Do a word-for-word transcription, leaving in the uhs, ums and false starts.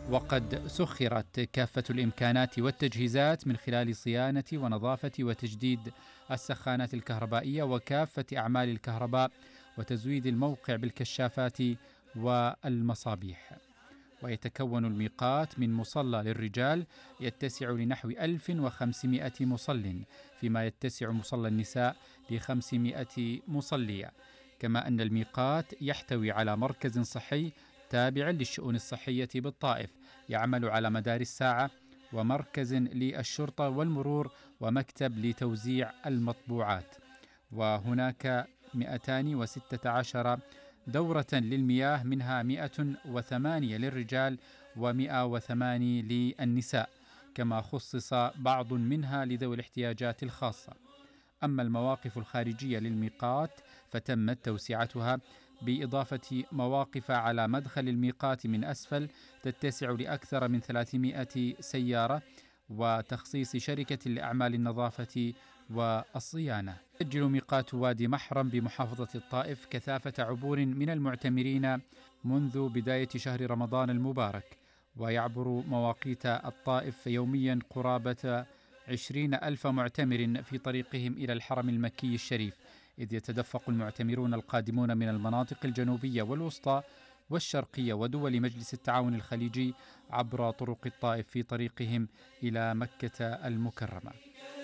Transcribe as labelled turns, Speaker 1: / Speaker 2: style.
Speaker 1: وقد سخرت كافة الإمكانات والتجهيزات من خلال صيانة ونظافة وتجديد السخانات الكهربائية وكافة أعمال الكهرباء وتزويد الموقع بالكشافات والمصابيح. ويتكون الميقات من مصلى للرجال يتسع لنحو ألف وخمسمائة مصل، فيما يتسع مصلى النساء لخمسمائة مصلية. كما أن الميقات يحتوي على مركز صحي تابع للشؤون الصحية بالطائف يعمل على مدار الساعة، ومركز للشرطة والمرور، ومكتب لتوزيع المطبوعات. وهناك مئتان وستة عشر دورة للمياه، منها مئة وثمانية للرجال ومئة وثمانية للنساء، كما خصص بعض منها لذوي الاحتياجات الخاصة. أما المواقف الخارجية للميقات فتمت توسعتها بإضافة مواقف على مدخل الميقات من أسفل تتسع لأكثر من ثلاثمائة سيارة، وتخصيص شركة لأعمال النظافة والصيانة. يسجل ميقات وادي محرم بمحافظة الطائف كثافة عبور من المعتمرين منذ بداية شهر رمضان المبارك، ويعبر مواقيت الطائف يوميا قرابة عشرين ألف معتمر في طريقهم إلى الحرم المكي الشريف، إذ يتدفق المعتمرون القادمون من المناطق الجنوبية والوسطى والشرقية ودول مجلس التعاون الخليجي عبر طرق الطائف في طريقهم إلى مكة المكرمة.